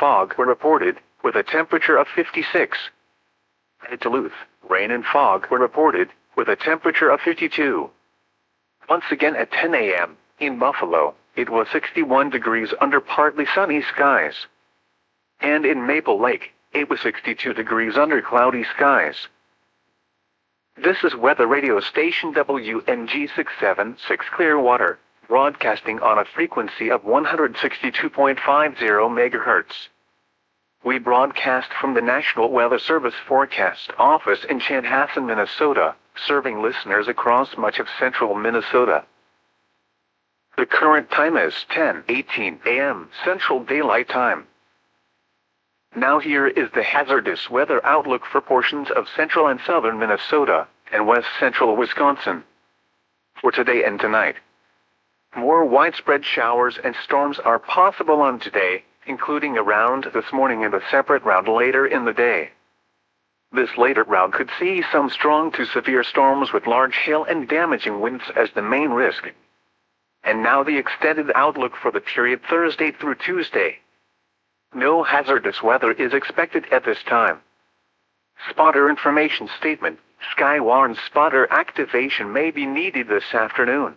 fog were reported, with a temperature of 56. At Duluth, rain and fog were reported, with a temperature of 52. Once again at 10 a.m., in Buffalo, it was 61 degrees under partly sunny skies. And in Maple Lake, it was 62 degrees under cloudy skies. This is weather radio station WNG 676 Clearwater, broadcasting on a frequency of 162.50 MHz. We broadcast from the National Weather Service Forecast Office in Chanhassen, Minnesota, serving listeners across much of central Minnesota. The current time is 10:18 a.m. Central Daylight Time. Now here is the hazardous weather outlook for portions of central and southern Minnesota and west central Wisconsin. For today and tonight, more widespread showers and storms are possible on today, including a round this morning and a separate round later in the day. This later round could see some strong to severe storms with large hail and damaging winds as the main risk. And now the extended outlook for the period Thursday through Tuesday. No hazardous weather is expected at this time. Spotter information statement: Sky warns spotter activation may be needed this afternoon.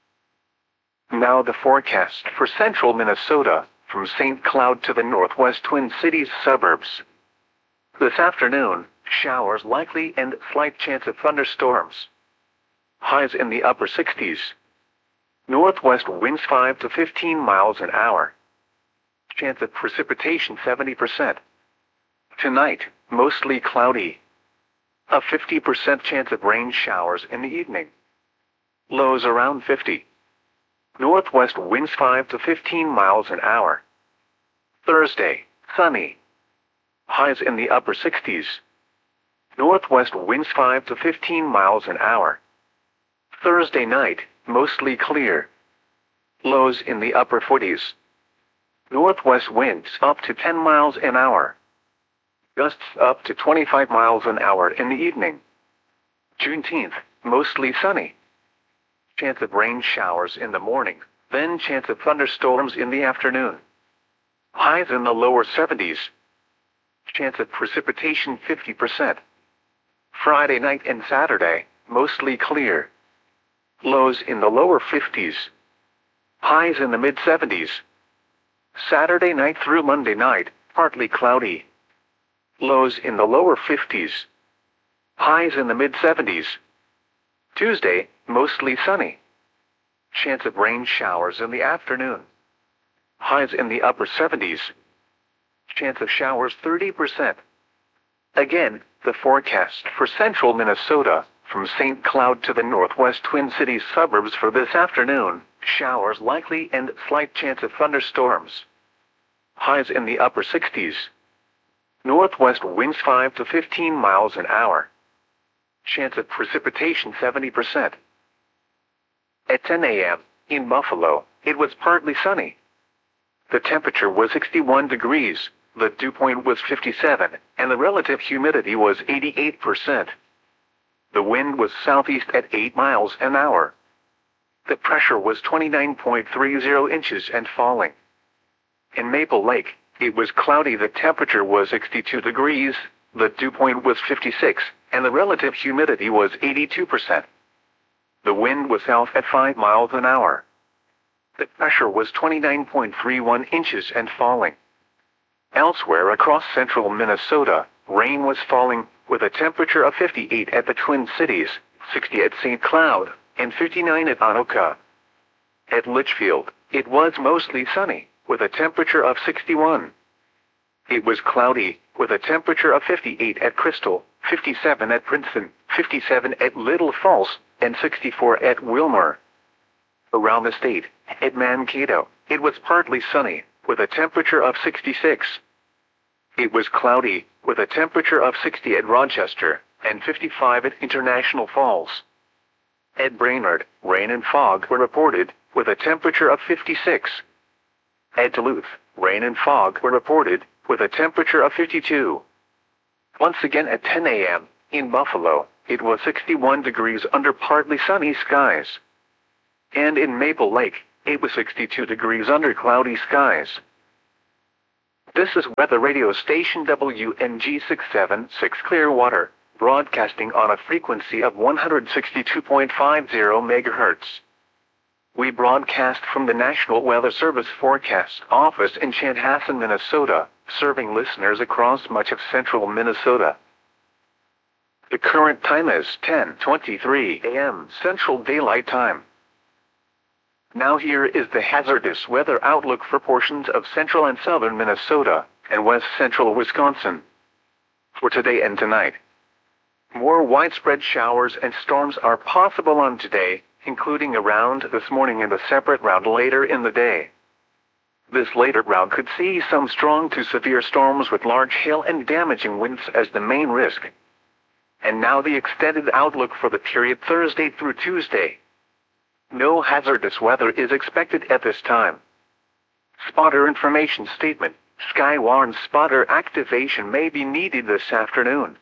Now the forecast for central Minnesota, from St. Cloud to the northwest Twin Cities suburbs. This afternoon, showers likely and slight chance of thunderstorms. Highs in the upper 60s. Northwest winds 5 to 15 miles an hour. Chance of precipitation 70%. Tonight, mostly cloudy. A 50% chance of rain showers in the evening. Lows around 50. Northwest winds 5 to 15 miles an hour. Thursday, sunny. Highs in the upper 60s. Northwest winds 5 to 15 miles an hour. Thursday night, mostly clear. Lows in the upper 40s. Northwest winds up to 10 miles an hour. Gusts up to 25 miles an hour in the evening. Juneteenth, mostly sunny. Chance of rain showers in the morning, then chance of thunderstorms in the afternoon. Highs in the lower 70s. Chance of precipitation 50%. Friday night and Saturday, mostly clear. Lows in the lower 50s. Highs in the mid-70s. Saturday night through Monday night, partly cloudy. Lows in the lower 50s. Highs in the mid-70s. Tuesday, mostly sunny. Chance of rain showers in the afternoon. Highs in the upper 70s. Chance of showers 30%. Again, the forecast for central Minnesota, from St. Cloud to the northwest Twin Cities suburbs for this afternoon, showers likely and slight chance of thunderstorms. Highs in the upper 60s. Northwest winds 5 to 15 miles an hour. Chance of precipitation 70%. At 10 a.m., in Buffalo, it was partly sunny. The temperature was 61 degrees, the dew point was 57, and the relative humidity was 88%. The wind was southeast at 8 miles an hour. The pressure was 29.30 inches and falling. In Maple Lake, it was cloudy. The temperature was 62 degrees, the dew point was 56, and the relative humidity was 82%. The wind was south at 5 miles an hour. The pressure was 29.31 inches and falling. Elsewhere across central Minnesota, rain was falling, with a temperature of 58 at the Twin Cities, 60 at St. Cloud, and 59 at Anoka. At Litchfield, it was mostly sunny, with a temperature of 61. It was cloudy, with a temperature of 58 at Crystal, 57 at Princeton, 57 at Little Falls, and 64 at Wilmer. Around the state, at Mankato, it was partly sunny, with a temperature of 66. It was cloudy, with a temperature of 60 at Rochester, and 55 at International Falls. At Brainerd, rain and fog were reported, with a temperature of 56. At Duluth, rain and fog were reported, with a temperature of 52. Once again at 10 a.m., in Buffalo, it was 61 degrees under partly sunny skies. And in Maple Lake, it was 62 degrees under cloudy skies. This is weather radio station WNG676 Clearwater, broadcasting on a frequency of 162.50 MHz. We broadcast from the National Weather Service Forecast Office in Chanhassen, Minnesota, serving listeners across much of central Minnesota. The current time is 10:23 a.m. Central Daylight Time. Now here is the hazardous weather outlook for portions of central and southern Minnesota and west central Wisconsin. For today and tonight, more widespread showers and storms are possible on today, including around this morning and a separate round later in the day. This later round could see some strong to severe storms with large hail and damaging winds as the main risk. And now the extended outlook for the period Thursday through Tuesday. No hazardous weather is expected at this time. Spotter information statement. Skywarn spotter activation may be needed this afternoon.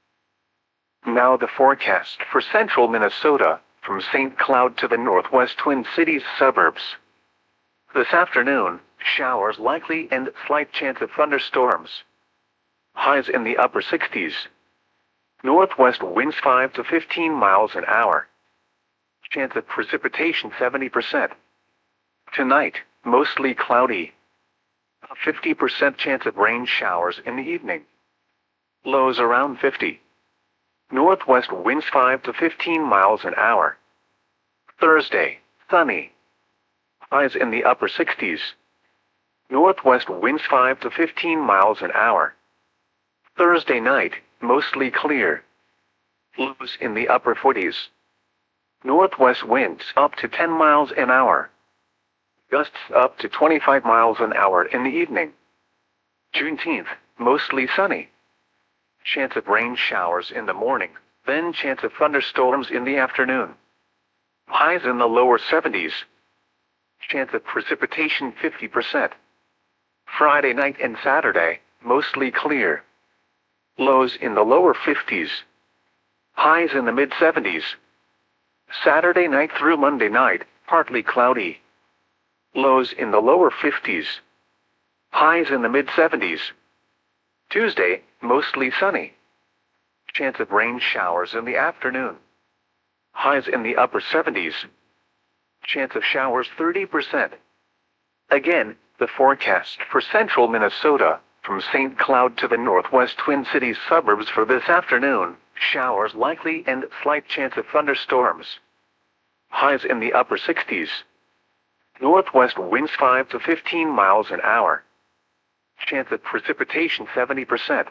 Now the forecast for central Minnesota, from St. Cloud to the northwest Twin Cities suburbs. This afternoon, showers likely and slight chance of thunderstorms. Highs in the upper 60s. Northwest winds 5 to 15 miles an hour. Chance of precipitation 70%. Tonight, mostly cloudy. A 50% chance of rain showers in the evening. Lows around 50. Northwest winds 5 to 15 miles an hour. Thursday, sunny. Highs in the upper 60s. Northwest winds 5 to 15 miles an hour. Thursday night, mostly clear. Lows in the upper 40s. Northwest winds up to 10 miles an hour. Gusts up to 25 miles an hour in the evening. Juneteenth, mostly sunny. Chance of rain showers in the morning, then chance of thunderstorms in the afternoon. Highs in the lower 70s. Chance of precipitation 50%. Friday night and Saturday, mostly clear. Lows in the lower 50s. Highs in the mid-70s. Saturday night through Monday night, partly cloudy. Lows in the lower 50s. Highs in the mid-70s. Tuesday, mostly sunny. Chance of rain showers in the afternoon. Highs in the upper 70s. Chance of showers 30%. Again, the forecast for central Minnesota, from St. Cloud to the northwest Twin Cities suburbs for this afternoon, showers likely and slight chance of thunderstorms. Highs in the upper 60s. Northwest winds 5 to 15 miles an hour. Chance of precipitation 70%.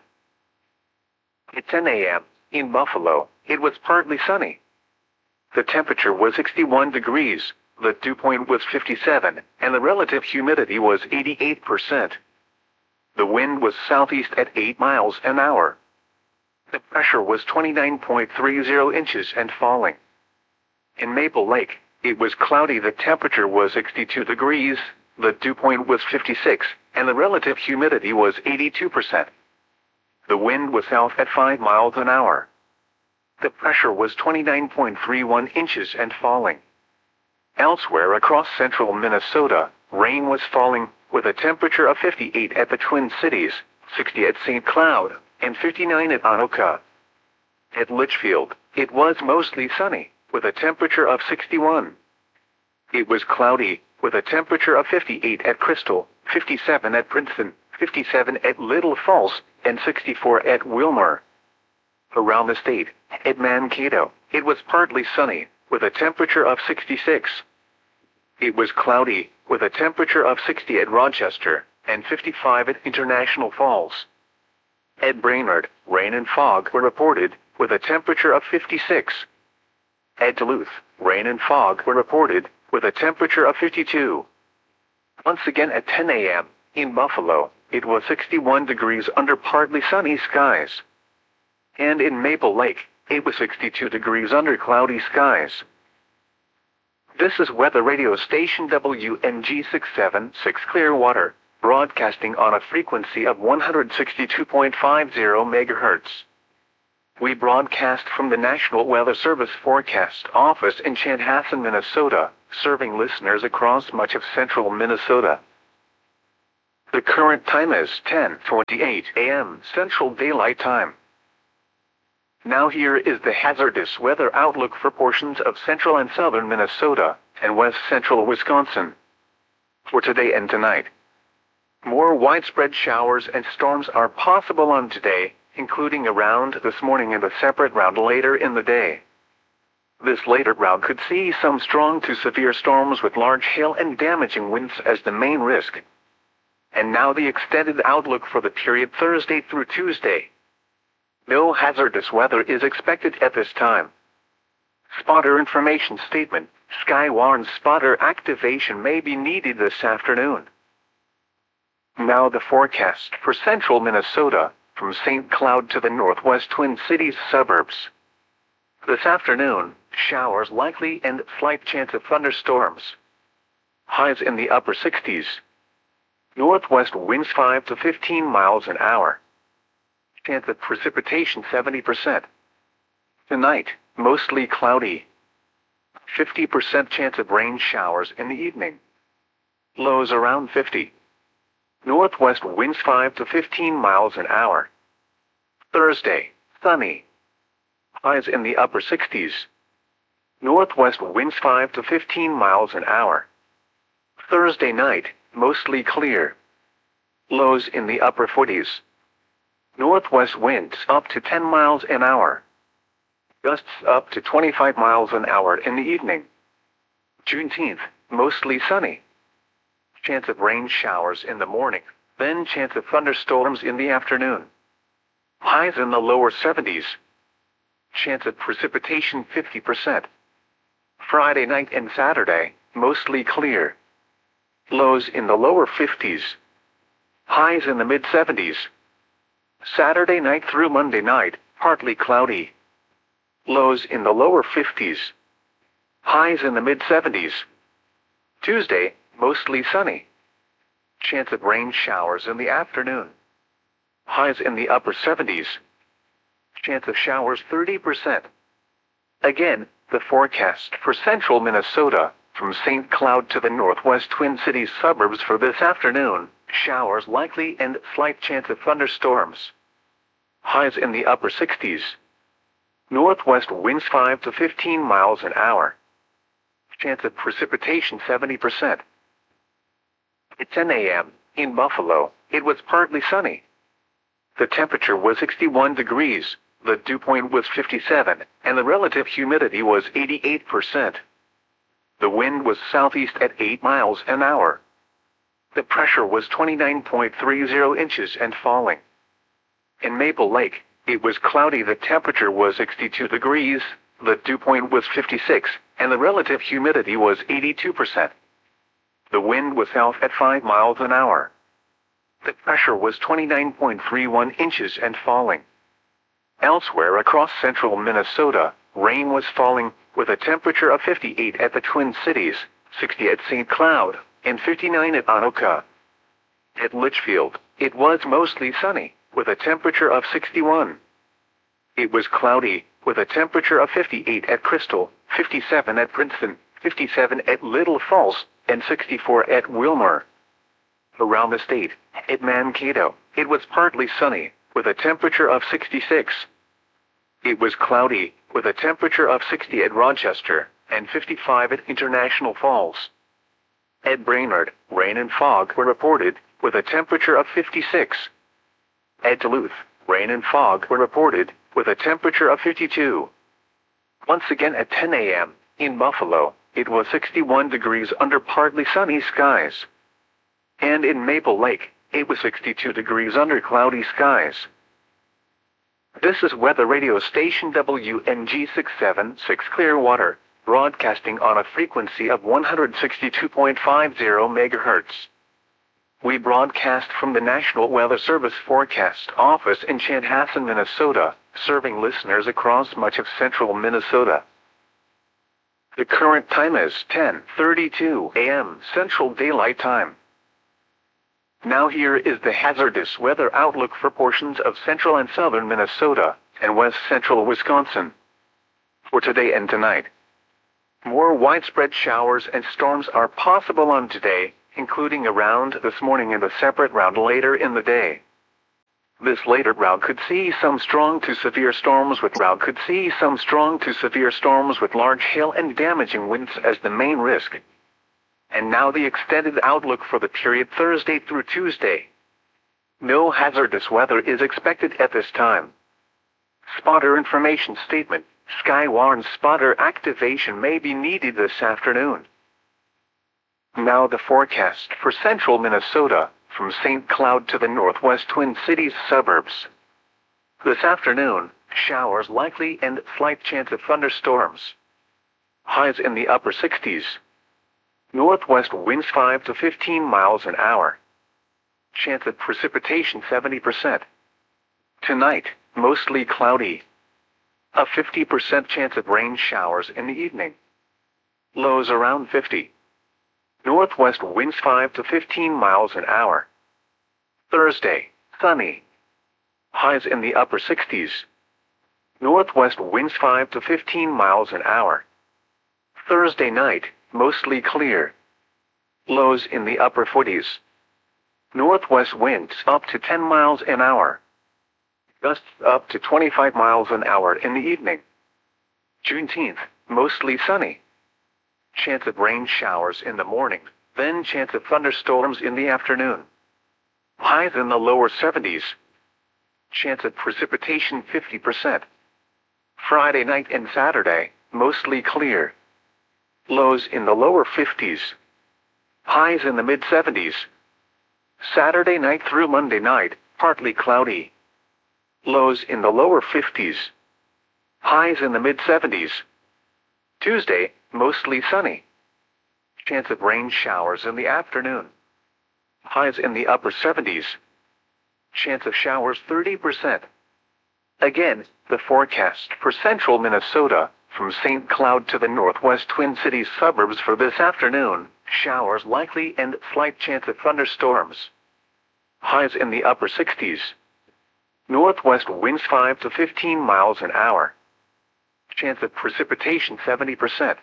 At 10 a.m., in Buffalo, it was partly sunny. The temperature was 61 degrees, the dew point was 57, and the relative humidity was 88%. The wind was southeast at 8 miles an hour. The pressure was 29.30 inches and falling. In Maple Lake, it was cloudy. The temperature was 62 degrees, the dew point was 56, and the relative humidity was 82%. The wind was south at 5 miles an hour. The pressure was 29.31 inches and falling. Elsewhere across central Minnesota, rain was falling, with a temperature of 58 at the Twin Cities, 60 at St. Cloud, and 59 at Anoka. At Litchfield, it was mostly sunny, with a temperature of 61. It was cloudy, with a temperature of 58 at Crystal, 57 at Princeton, 57 at Little Falls, and 64 at Wilmer. Around the state, at Mankato, it was partly sunny, with a temperature of 66. It was cloudy, with a temperature of 60 at Rochester, and 55 at International Falls. At Brainerd, rain and fog were reported, with a temperature of 56. At Duluth, rain and fog were reported, with a temperature of 52. Once again at 10 a.m., in Buffalo, it was 61 degrees under partly sunny skies. And in Maple Lake, it was 62 degrees under cloudy skies. This is weather radio station WNG676 Clearwater, broadcasting on a frequency of 162.50 MHz. We broadcast from the National Weather Service Forecast Office in Chanhassen, Minnesota, serving listeners across much of central Minnesota. The current time is 10:28 a.m. Central Daylight Time. Now here is the hazardous weather outlook for portions of central and southern Minnesota and west central Wisconsin for today and tonight. More widespread showers and storms are possible on today, including a round this morning and a separate round later in the day. This later round could see some strong to severe storms with large hail and damaging winds as the main risk. And now the extended outlook for the period Thursday through Tuesday. No hazardous weather is expected at this time. Spotter information statement. Skywarn spotter activation may be needed this afternoon. Now the forecast for central Minnesota, from St. Cloud to the northwest Twin Cities suburbs. This afternoon, showers likely and slight chance of thunderstorms. Highs in the upper 60s. Northwest winds 5 to 15 miles an hour. Chance of precipitation 70%. Tonight, mostly cloudy. 50% chance of rain showers in the evening. Lows around 50. Northwest winds 5 to 15 miles an hour. Thursday, sunny. Highs in the upper 60s. Northwest winds 5 to 15 miles an hour. Thursday night, mostly clear. Lows in the upper 40s. Northwest winds up to 10 miles an hour. Gusts up to 25 miles an hour in the evening. Juneteenth, mostly sunny. Chance of rain showers in the morning, then chance of thunderstorms in the afternoon. Highs in the lower 70s. Chance of precipitation 50%. Friday night and Saturday, mostly clear. Lows in the lower 50s. Highs in the mid-70s. Saturday night through Monday night, partly cloudy. Lows in the lower 50s. Highs in the mid-70s. Tuesday, mostly sunny. Chance of rain showers in the afternoon. Highs in the upper 70s. Chance of showers 30%. Again, the forecast for central Minnesota, from St. Cloud to the northwest Twin Cities suburbs for this afternoon, showers likely and slight chance of thunderstorms. Highs in the upper 60s. Northwest winds 5 to 15 miles an hour. Chance of precipitation 70%. At 10 a.m., in Buffalo, it was partly sunny. The temperature was 61 degrees, the dew point was 57, and the relative humidity was 88%. The wind was southeast at 8 miles an hour. The pressure was 29.30 inches and falling. In Maple Lake, it was cloudy. The temperature was 62 degrees, the dew point was 56, and the relative humidity was 82%. The wind was south at 5 miles an hour. The pressure was 29.31 inches and falling. Elsewhere across central Minnesota, rain was falling, with a temperature of 58 at the Twin Cities, 60 at St. Cloud, and 59 at Anoka. At Litchfield, it was mostly sunny, with a temperature of 61. It was cloudy, with a temperature of 58 at Crystal, 57 at Princeton, 57 at Little Falls, and 64 at Wilmer. Around the state, at Mankato, it was partly sunny, with a temperature of 66. It was cloudy, with a temperature of 60 at Rochester, and 55 at International Falls. At Brainerd, rain and fog were reported, with a temperature of 56. At Duluth, rain and fog were reported, with a temperature of 52. Once again at 10 a.m., in Buffalo, it was 61 degrees under partly sunny skies. And in Maple Lake, it was 62 degrees under cloudy skies. This is weather radio station WNG 676 Clearwater, broadcasting on a frequency of 162.50 MHz. We broadcast from the National Weather Service Forecast Office in Chanhassen, Minnesota, serving listeners across much of central Minnesota. The current time is 10:32 a.m. Central Daylight Time. Now here is the hazardous weather outlook for portions of central and southern Minnesota and west central Wisconsin for today and tonight. More widespread showers and storms are possible on today, including a round this morning and a separate round later in the day. This later round could see some strong to severe storms with large hail and damaging winds as the main risk. And now the extended outlook for the period Thursday through Tuesday. No hazardous weather is expected at this time. Spotter information statement. Skywarn spotter activation may be needed this afternoon. Now the forecast for central Minnesota, from St. Cloud to the northwest Twin Cities suburbs. This afternoon, showers likely and slight chance of thunderstorms. Highs in the upper 60s. Northwest winds 5 to 15 miles an hour. Chance of precipitation 70%. Tonight, mostly cloudy. A 50% chance of rain showers in the evening. Lows around 50. Northwest winds 5 to 15 miles an hour. Thursday, sunny. Highs in the upper 60s. Northwest winds 5 to 15 miles an hour. Thursday night, mostly clear. Lows in the upper 40s. Northwest winds up to 10 miles an hour. Gusts up to 25 miles an hour in the evening. Juneteenth, mostly sunny. Chance of rain showers in the morning, then chance of thunderstorms in the afternoon. Highs in the lower 70s. Chance of precipitation 50%. Friday night and Saturday, mostly clear. Lows in the lower 50s. Highs in the mid-70s. Saturday night through Monday night, partly cloudy. Lows in the lower 50s. Highs in the mid-70s. Tuesday, mostly sunny. Chance of rain showers in the afternoon. Highs in the upper 70s. Chance of showers 30%. Again, the forecast for central Minnesota, from St. Cloud to the northwest Twin Cities suburbs for this afternoon, showers likely and slight chance of thunderstorms. Highs in the upper 60s. Northwest winds 5 to 15 miles an hour. Chance of precipitation 70%.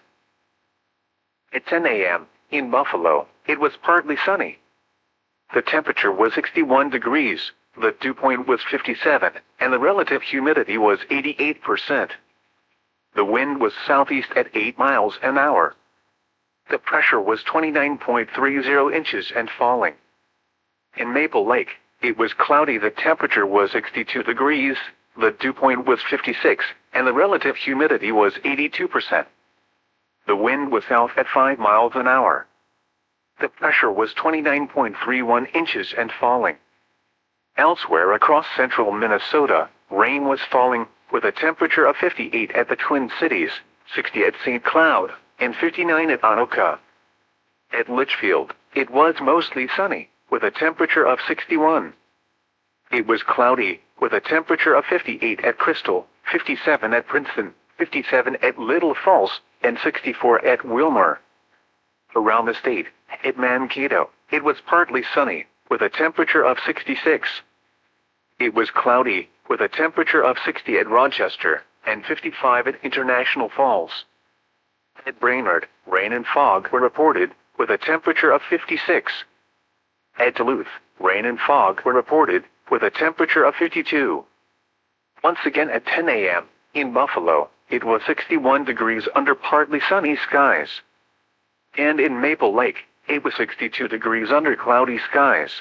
At 10 a.m., in Buffalo, it was partly sunny. The temperature was 61 degrees, the dew point was 57, and the relative humidity was 88%. The wind was southeast at 8 miles an hour. The pressure was 29.30 inches and falling. In Maple Lake, it was cloudy. The temperature was 62 degrees, the dew point was 56, and the relative humidity was 82%. The wind was south at 5 miles an hour. The pressure was 29.31 inches and falling. Elsewhere across central Minnesota, rain was falling, with a temperature of 58 at the Twin Cities, 60 at St. Cloud, and 59 at Anoka. At Litchfield, it was mostly sunny, with a temperature of 61. It was cloudy, with a temperature of 58 at Crystal, 57 at Princeton, 57 at Little Falls, and 64 at Wilmer. Around the state, at Mankato, it was partly sunny, with a temperature of 66. It was cloudy, with a temperature of 60 at Rochester, and 55 at International Falls. At Brainerd, rain and fog were reported, with a temperature of 56. At Duluth, rain and fog were reported, with a temperature of 52. Once again at 10 a.m., in Buffalo, it was 61 degrees under partly sunny skies. And in Maple Lake, it was 62 degrees under cloudy skies.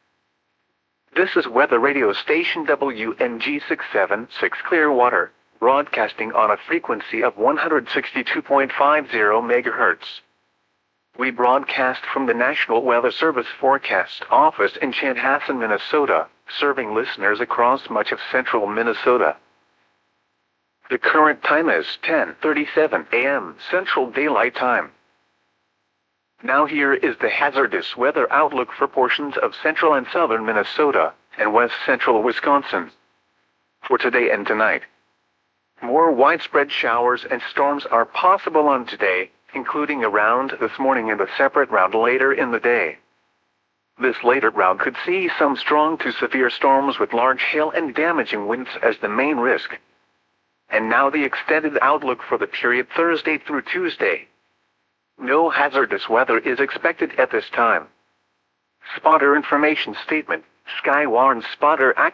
This is weather radio station WNG 676 Clearwater, broadcasting on a frequency of 162.50 MHz. We broadcast from the National Weather Service Forecast Office in Chanhassen, Minnesota, serving listeners across much of central Minnesota. The current time is 10:37 a.m. Central Daylight Time. Now here is the hazardous weather outlook for portions of central and southern Minnesota and west central Wisconsin. For today and tonight, more widespread showers and storms are possible on today, including a round this morning and a separate round later in the day. This later round could see some strong to severe storms with large hail and damaging winds as the main risk. And now the extended outlook for the period Thursday through Tuesday. No hazardous weather is expected at this time. Spotter information statement. Sky warns spotter